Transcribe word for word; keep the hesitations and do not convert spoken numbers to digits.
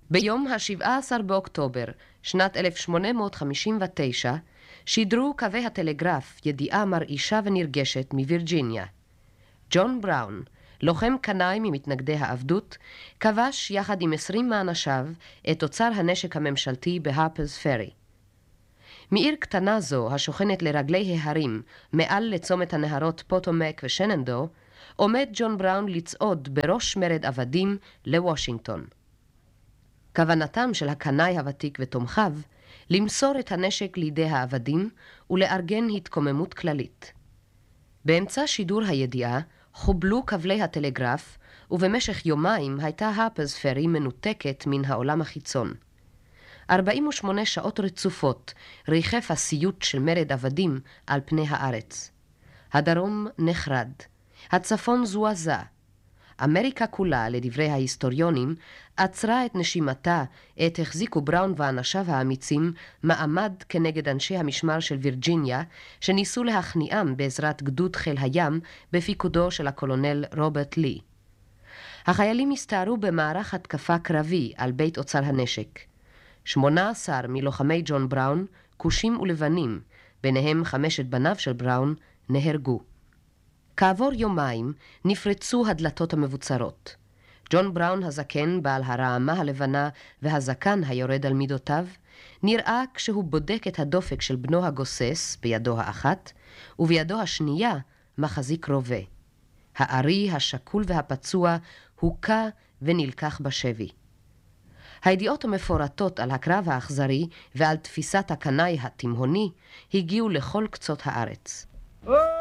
ביום ה-שבעה עשר באוקטובר, שנת אלף שמונה מאות חמישים ותשע, שידרו קווי הטלגרף ידיעה מרעישה ונרגשת מווירג'יניה. ג'ון בראון, לוחם קנאי ממתנגדי העבדות, כבש יחד עם עשרים מאנשיו את אוצר הנשק הממשלתי בהרפרס פרי. מעיר קטנה זו, השוכנת לרגלי ההרים, מעל לצומת הנהרות פוטומק ושננדו, עומד ג'ון בראון לצעוד בראש מרד עבדים לוושינגטון. כוונתם של הקנאי הוותיק ותומכיו למסור את הנשק לידי העבדים ולארגן התקוממות כללית. באמצע שידור הידיעה חובלו כבלי הטלגרף, ובמשך יומיים הייתה הרפרס פרי מנותקת מן העולם החיצון. ארבעים ושמונה שעות רצופות ריחף הסיוט של מרד עבדים על פני הארץ. הדרום נחרד, הצפון זועזע. אמריקה כולה, לדברי ההיסטוריונים, עצרה את נשימתה, עת החזיקו בראון ואנשיו האמיצים מעמד כנגד אנשי המשמר של וירג'יניה, שניסו להכניעם בעזרת גדוד חיל הים בפיקודו של הקולונל רוברט לי. החיילים הסתערו במערך התקפה קרבי על בית אוצר הנשק. שמונה עשר מלוחמי ג'ון בראון, כושים ולבנים, ביניהם חמשת בניו של בראון, נהרגו. כעבור יומיים נפרצו הדלתות המבוצרות. ג'ון בראון הזקן, בעל הרעמה הלבנה והזקן היורד על מידותיו, נראה כשהוא בודק את הדופק של בנו הגוסס בידו האחת, ובידו השנייה מחזיק רובה. הארי, השקול והפצוע הוקע ונלקח בשבי. הידיעות המפורטות על הקרב האכזרי ועל תפיסת הקנאי התימהוני הגיעו לכל קצות הארץ.